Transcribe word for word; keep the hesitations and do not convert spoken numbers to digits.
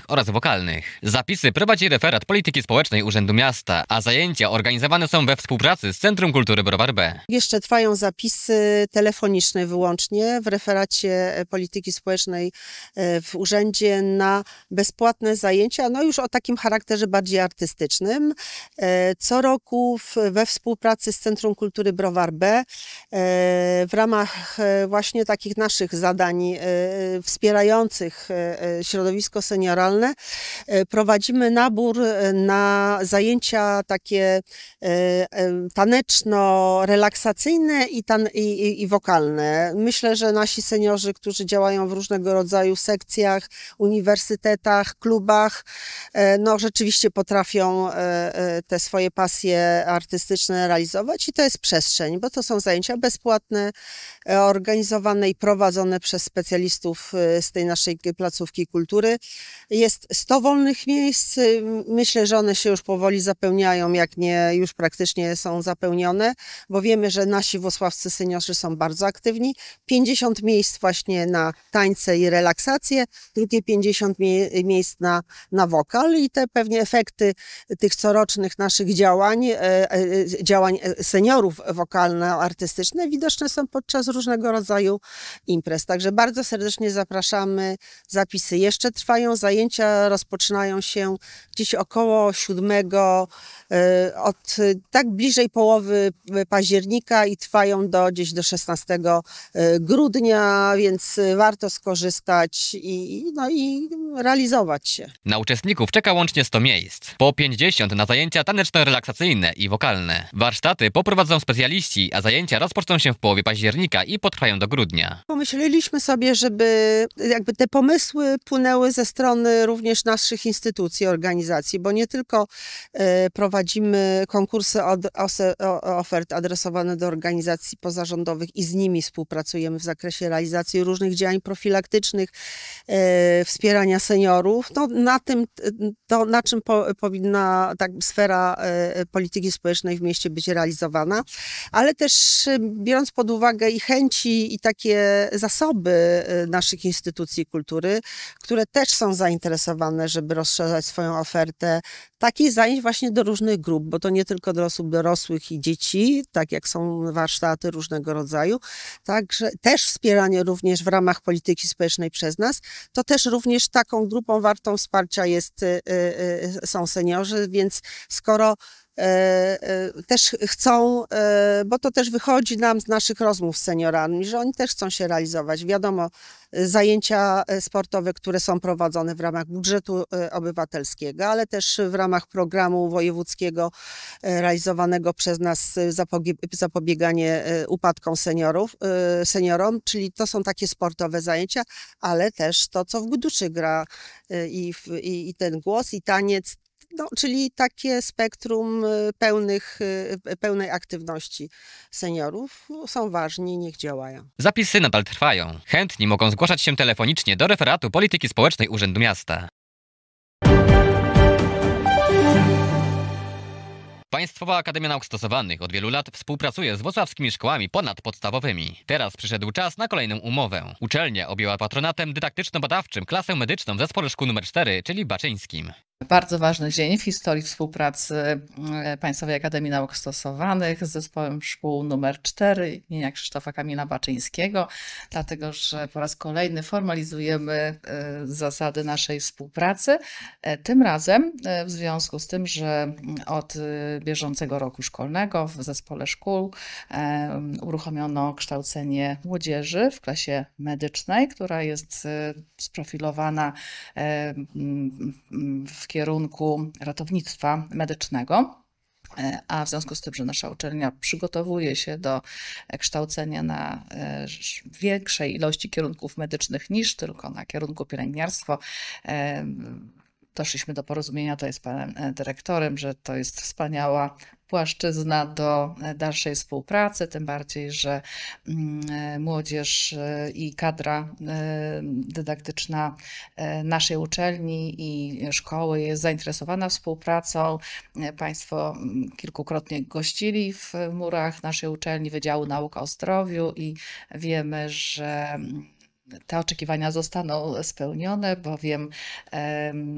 oraz wokalnych. Zapisy prowadzi referat polityki społecznej Urzędu Miasta, a zajęcia organizowane są we współpracy z Centrum Kultury Browar B. Jeszcze trwają zapisy telefoniczne wyłącznie w referacie polityki społecznej w urzędzie na bezpłatne zajęcia, no już o takim charakterze bardziej artystycznym. Co roku we współpracy z Centrum Kultury Browar B w ramach właśnie takich naszych zadań wspierających środowisko senioralne prowadzimy nabór na zajęcia takie taneczno-relaksacyjne i, tan i, i wokalne. Myślę, że nasi seniorzy, którzy działają w różnego rodzaju sekcjach, uniwersytetach, klubach, no rzeczywiście potrafią te swoje pasje artystyczne realizować i to jest przestrzeń, bo to są zajęcia bezpłatne, organizowane i prowadzone przez specjalistów z tej naszej placówki kultury. Jest sto wolnych miejsc. Myślę, że one się już powoli zapełniają, jak nie już praktycznie są zapełnione, bo wiemy, że nasi włocławscy seniorzy są bardzo aktywni. pięćdziesiąt miejsc właśnie na tańce i relaksację, drugie pięćdziesiąt mie miejsc na, na wokal i te pewnie efekty tych corocznych naszych działań, e, działań seniorów wokalno-artystyczne widoczne są podczas różnego rodzaju imprez. Także bardzo serdecznie zapraszamy. Zapisy jeszcze trwają, zajęcia rozpoczynają się gdzieś około siódmego, od tak bliżej połowy października i trwają do gdzieś do szesnastego grudnia, więc warto skorzystać i, no i realizować się. Na uczestników czeka łącznie sto miejsc, po pięćdziesiąt na zajęcia taneczno-relaksacyjne i wokalne. Warsztaty poprowadzą specjaliści, a zajęcia rozpoczną się w połowie października i potrwają do grudnia. Pomyśleliśmy sobie, żeby jakby te pomysły płynęły ze strony również naszych instytucji, organizacji, bo nie tylko e, prowadzimy konkursy od, ose, o, ofert adresowane do organizacji pozarządowych i z nimi współpracujemy w zakresie realizacji różnych działań profilaktycznych, e, wspierania seniorów. No, na tym, to na czym po, powinna tak sfera e, polityki społecznej w mieście być realizowana, ale też e, biorąc pod uwagę i chęci i takie zasoby e, naszych instytucji kultury, które też są zainteresowane, żeby rozszerzać swoją ofertę takich zajęć właśnie do różnych grup, bo to nie tylko do osób dorosłych i dzieci, tak jak są warsztaty różnego rodzaju, także też wspieranie również w ramach polityki społecznej przez nas, to też również taką grupą wartą wsparcia jest, są seniorzy, więc skoro też chcą, bo to też wychodzi nam z naszych rozmów z seniorami, że oni też chcą się realizować. Wiadomo, zajęcia sportowe, które są prowadzone w ramach budżetu obywatelskiego, ale też w ramach programu wojewódzkiego realizowanego przez nas zapobieganie upadkom seniorów, seniorom, czyli to są takie sportowe zajęcia, ale też to, co w duszy gra i, i, i ten głos, i taniec. No, czyli takie spektrum pełnych, pełnej aktywności seniorów. Są ważni, niech działają. Zapisy nadal trwają. Chętni mogą zgłaszać się telefonicznie do referatu polityki społecznej Urzędu Miasta. Państwowa Akademia Nauk Stosowanych od wielu lat współpracuje z włocławskimi szkołami ponadpodstawowymi. Teraz przyszedł czas na kolejną umowę. Uczelnia objęła patronatem dydaktyczno-badawczym klasę medyczną w zespole szkół numer cztery, czyli baczyńskim. Bardzo ważny dzień w historii współpracy Państwowej Akademii Nauk Stosowanych z zespołem szkół numer cztery imienia Krzysztofa Kamila Baczyńskiego, dlatego że po raz kolejny formalizujemy zasady naszej współpracy. Tym razem w związku z tym, że od bieżącego roku szkolnego w zespole szkół uruchomiono kształcenie młodzieży w klasie medycznej, która jest sprofilowana w kierunku ratownictwa medycznego. A w związku z tym, że nasza uczelnia przygotowuje się do kształcenia na większej ilości kierunków medycznych niż tylko na kierunku pielęgniarstwo, doszliśmy do porozumienia tutaj z panem dyrektorem, że to jest wspaniała płaszczyzna do dalszej współpracy, tym bardziej, że młodzież i kadra dydaktyczna naszej uczelni i szkoły jest zainteresowana współpracą. Państwo kilkukrotnie gościli w murach naszej uczelni Wydziału Nauk o Zdrowiu i wiemy, że te oczekiwania zostaną spełnione, bowiem